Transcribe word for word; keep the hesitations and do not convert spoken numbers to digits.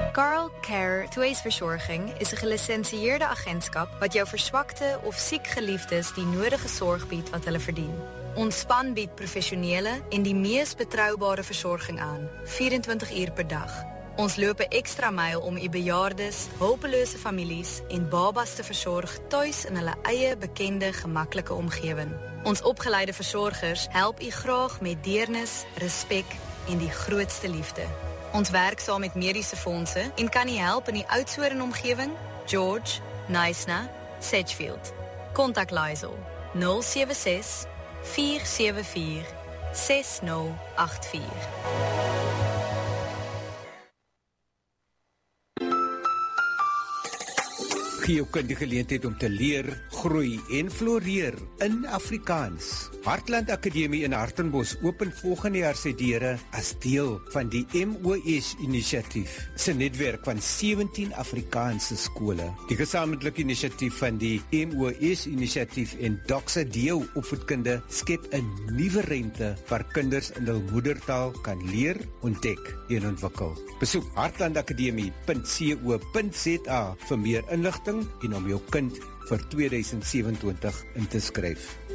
Carl Care Tweesverzorging is een gelicensieerde agentskap wat jou verswakte of siek geliefdes die nodige sorg biedt wat hulle verdien. Ons span bied professionele en die mees betroubare versorging aan, vierentwintig uur per dag. Ons loop 'n ekstra myl om u bejaardes, hulpelose families en babas te versorg tuis in hulle eie bekende, gemaklike omgewing. Ons opgeleide versorgers help u graag met deernis, respek en die grootste liefde. Ons werk saam met mediese fondse en kan u help in die Oudtshoorn omgewing, George, Knysna, Sedgefield. Kontak Liesel nul sewe ses, vier sewe vier, ses nul agt vier. Gee jou kind die geleentheid om te leer, groei en floreer in Afrikaans. Hartland Akademie in Hartenbos open volgende jaar sy deure as deel van die M O S-inisiatief, se netwerk van sewentien Afrikaanse skole. Die gesamentlike inisiatief van die M O S-inisiatief en Doxa Deo opvoedkunde skep 'n nuwe ruimte waar kinders in hul moedertaal kan leer, ontdek en ontwikkel. Besoek hartlandakademie punt co punt za vir meer inligting en om jou kind vir tweeduisend sewe en twintig in te skryf.